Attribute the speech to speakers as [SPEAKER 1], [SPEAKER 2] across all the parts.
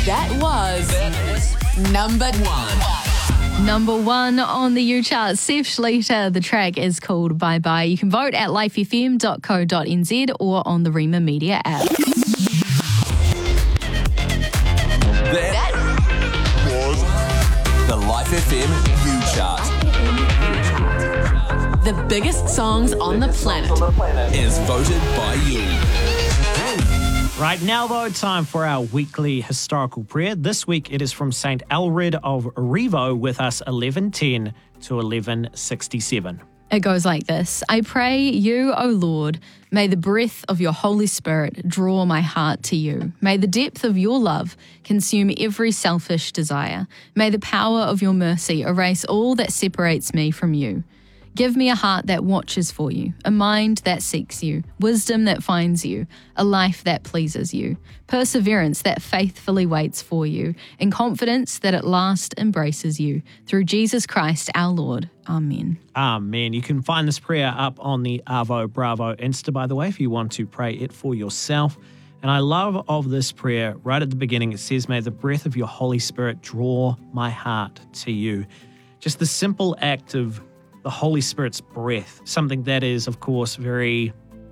[SPEAKER 1] That was number 1.
[SPEAKER 2] Number 1 on the U chart, Seth Schleter. The track is called Bye Bye. You can vote at lifefm.co.nz or on the Rima Media app.
[SPEAKER 1] That was the Life FM U chart. The biggest songs on the planet is voted by you.
[SPEAKER 3] Right now, though, time for our weekly historical prayer. This week, it is from St. Elred of Revo with us 1110 to 1167.
[SPEAKER 2] It goes like this. I pray you, O Lord, may the breath of your Holy Spirit draw my heart to you. May the depth of your love consume every selfish desire. May the power of your mercy erase all that separates me from you. Give me a heart that watches for you, a mind that seeks you, wisdom that finds you, a life that pleases you, perseverance that faithfully waits for you, and confidence that at last embraces you. Through Jesus Christ our Lord. Amen.
[SPEAKER 3] Amen. You can find this prayer up on the Arvo Bravo Insta, by the way, if you want to pray it for yourself. And I love of this prayer, right at the beginning, it says, may the breath of your Holy Spirit draw my heart to you. Just the simple act of the Holy Spirit's breath, something that is, of course, very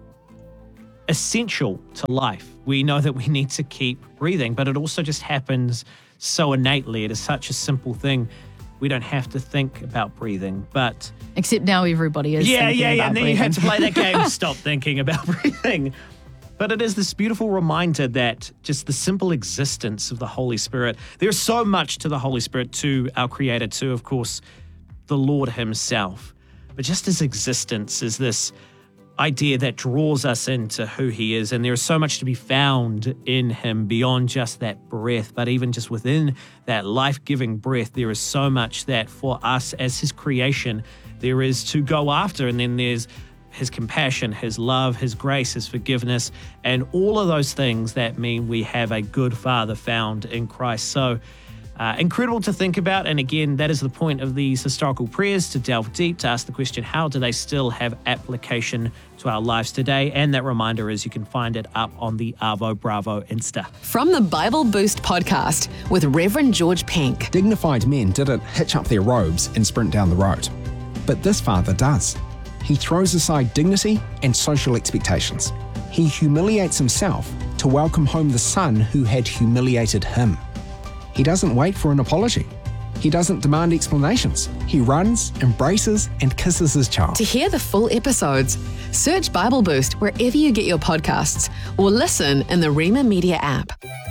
[SPEAKER 3] essential to life. We know that we need to keep breathing, but it also just happens so innately. It is such a simple thing. We don't have to think about breathing, but...
[SPEAKER 2] Except now everybody is thinking about
[SPEAKER 3] and then
[SPEAKER 2] breathing.
[SPEAKER 3] you have to play that game, stop thinking about breathing. But it is this beautiful reminder that just the simple existence of the Holy Spirit, there's so much to the Holy Spirit, to our Creator, to, of course, the Lord himself. But just his existence is this idea that draws us into who he is. And there is so much to be found in him beyond just that breath. But even just within that life-giving breath, there is so much that for us as his creation, there is to go after. And then there's his compassion, his love, his grace, his forgiveness, and all of those things that mean we have a good Father found in Christ. So incredible to think about. And again, that is the point of these historical prayers, to delve deep, to ask the question, how do they still have application to our lives today? And that reminder is you can find it up on the Arvo Bravo Insta.
[SPEAKER 1] From the Bible Boost podcast with Reverend George Penk.
[SPEAKER 4] Dignified men didn't hitch up their robes and sprint down the road. But this father does. He throws aside dignity and social expectations. He humiliates himself to welcome home the son who had humiliated him. He doesn't wait for an apology. He doesn't demand explanations. He runs, embraces, and kisses his child.
[SPEAKER 1] To hear the full episodes, search Bible Boost wherever you get your podcasts or listen in the Rima Media app.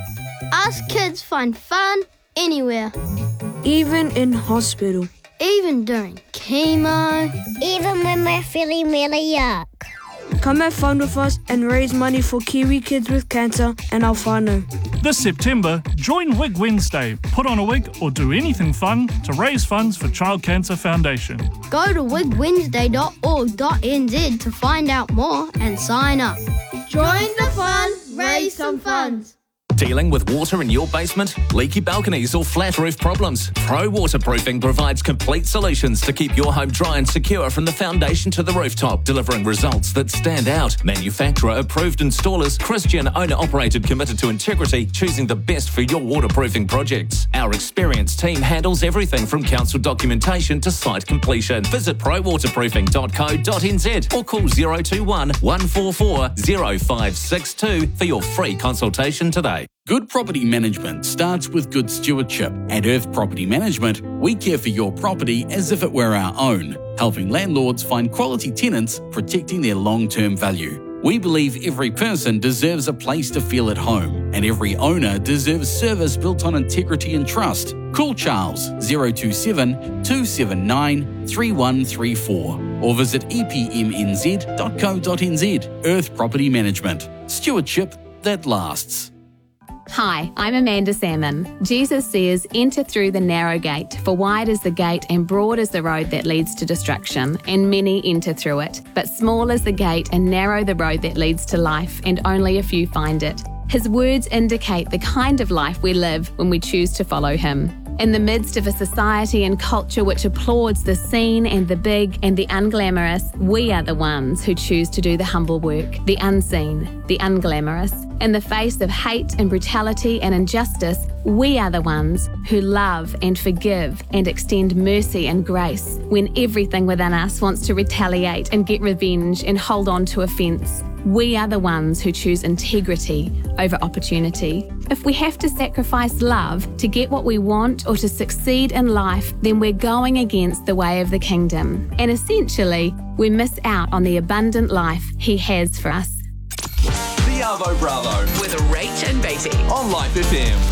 [SPEAKER 5] Us kids find fun anywhere.
[SPEAKER 6] Even in hospital.
[SPEAKER 5] Even during chemo.
[SPEAKER 7] Even when we're feeling really yuck.
[SPEAKER 6] Come have fun with us and raise money for Kiwi kids with cancer and our whānau.
[SPEAKER 8] This September, join Wig Wednesday. Put on a wig or do anything fun to raise funds for Child Cancer Foundation.
[SPEAKER 5] Go to wigwednesday.org.nz to find out more and sign up. Join the fun, raise some funds.
[SPEAKER 9] Dealing with water in your basement, leaky balconies or flat roof problems? Pro Waterproofing provides complete solutions to keep your home dry and secure from the foundation to the rooftop, delivering results that stand out. Manufacturer-approved installers, Christian owner-operated, committed to integrity, choosing the best for your waterproofing projects. Our experienced team handles everything from council documentation to site completion. Visit prowaterproofing.co.nz or call 021 144 0562 for your free consultation today.
[SPEAKER 10] Good property management starts with good stewardship. At Earth Property Management, we care for your property as if it were our own, helping landlords find quality tenants, protecting their long-term value. We believe every person deserves a place to feel at home, and every owner deserves service built on integrity and trust. Call Charles 027 279 3134 or visit epmnz.co.nz. Earth Property Management. Stewardship that lasts.
[SPEAKER 11] Hi, I'm Amanda Salmon. Jesus says, enter through the narrow gate, for wide is the gate and broad is the road that leads to destruction, and many enter through it. But small is the gate and narrow the road that leads to life, and only a few find it. His words indicate the kind of life we live when we choose to follow him. In the midst of a society and culture which applauds the seen and the big and the unglamorous, we are the ones who choose to do the humble work, the unseen, the unglamorous. In the face of hate and brutality and injustice, we are the ones who love and forgive and extend mercy and grace when everything within us wants to retaliate and get revenge and hold on to offence. We are the ones who choose integrity over opportunity. If we have to sacrifice love to get what we want or to succeed in life, then we're going against the way of the kingdom. And essentially, we miss out on the abundant life He has for us.
[SPEAKER 9] The Arvo Bravo
[SPEAKER 1] With Rach and Beatty.
[SPEAKER 9] on Life FM.